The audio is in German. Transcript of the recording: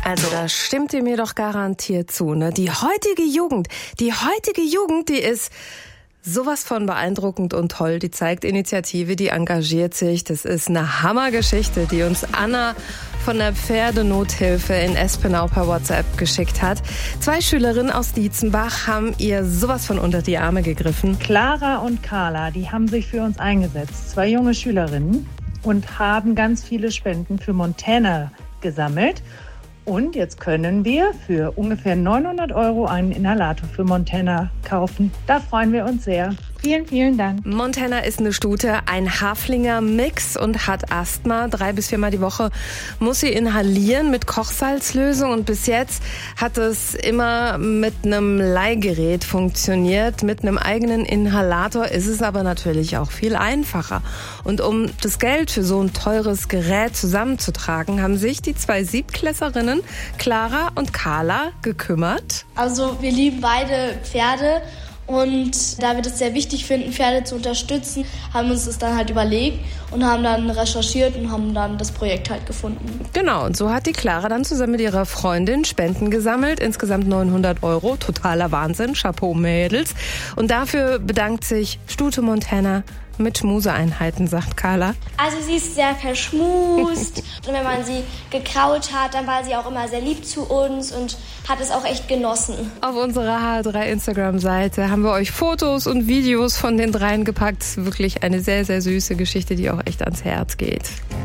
Also da stimmt ihr mir doch garantiert zu, ne? Die heutige Jugend, die ist sowas von beeindruckend und toll. Die zeigt Initiative, die engagiert sich. Das ist eine Hammergeschichte, die uns Anna von der Pferdenothilfe in Espenau per WhatsApp geschickt hat. 2 Schülerinnen aus Dietzenbach haben ihr sowas von unter die Arme gegriffen. Clara und Carla, die haben sich für uns eingesetzt. 2 junge Schülerinnen und haben ganz viele Spenden für Montana gesammelt. Und jetzt können wir für ungefähr 900 € einen Inhalator für Montana kaufen. Da freuen wir uns sehr. Vielen, vielen Dank. Montana ist eine Stute, ein Haflinger-Mix und hat Asthma. 3 bis 4 Mal die Woche muss sie inhalieren mit Kochsalzlösung. Und bis jetzt hat es immer mit einem Leihgerät funktioniert. Mit einem eigenen Inhalator ist es aber natürlich auch viel einfacher. Und um das Geld für so ein teures Gerät zusammenzutragen, haben sich die 2 Siebtklässerinnen, Clara und Carla, gekümmert. Also wir lieben beide Pferde. Und da wir das sehr wichtig finden, Pferde zu unterstützen, haben wir uns das dann halt überlegt und haben dann recherchiert und haben dann das Projekt halt gefunden. Genau, und so hat die Clara dann zusammen mit ihrer Freundin Spenden gesammelt. Insgesamt 900 €. Totaler Wahnsinn. Chapeau, Mädels. Und dafür bedankt sich Stute Montana mit Schmuseeinheiten, sagt Carla. Also sie ist sehr verschmust und wenn man sie gekrault hat, dann war sie auch immer sehr lieb zu uns und hat es auch echt genossen. Auf unserer HR3 Instagram-Seite haben wir euch Fotos und Videos von den dreien gepackt. Wirklich eine sehr, sehr süße Geschichte, die auch echt ans Herz geht.